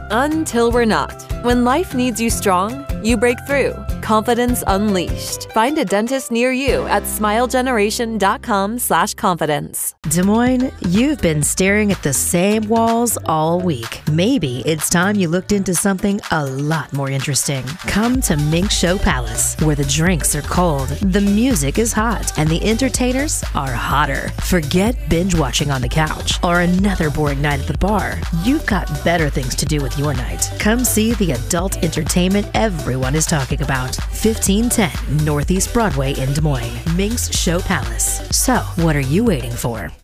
Until we're not. When life needs you strong, you break through. Confidence unleashed. Find a dentist near you at smilegeneration.com/confidence. Des Moines, you've been staring at the same walls all week. Maybe it's time you looked into something a lot more interesting. Come to Mink Show Palace, where the drinks are cold, the music is hot, and the entertainers are hotter. Forget binge watching on the couch or another boring night at the bar. You've got better things to do with your night. Come see the adult entertainment everyone is talking about. 1510 Northeast Broadway in Des Moines. Mink's Show Palace. So, what are you waiting for?